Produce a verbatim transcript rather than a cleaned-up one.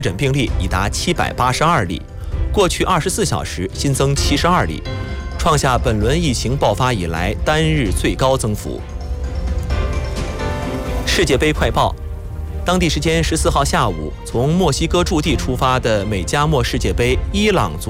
诊病例已达七百八十二例，过去二十四小时新增七十二例，创下本轮疫情爆发以来单日最高增幅。世界杯快报。当地时间十四号下午，从墨西哥驻地出发的美加墨世界杯伊朗足